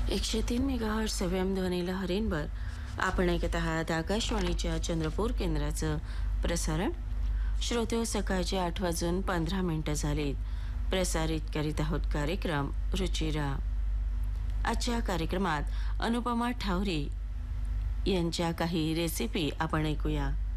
103 megahertz FM ध्वनी लहरींवर आपण ऐकत आहात आकाशवाणीच्या चंद्रपूर केंद्राचं प्रसारण. श्रोते, सकाळचे 8:15 झालीत. प्रसारित करीत आहोत कार्यक्रम रुचिरा. आजच्या कार्यक्रमात अनुपमा ठावरी यांच्या काही रेसिपी आपण ऐकूया.